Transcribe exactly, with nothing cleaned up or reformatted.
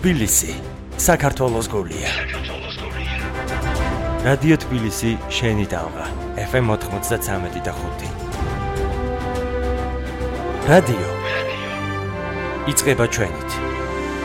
თბილისი, საქართველოს გულია. რადიო თბილისი, შენი დამღა, ეფ ემ ოთხმოცდათრამეტი და ხუთი. რადიო. იწყება ჩვენით.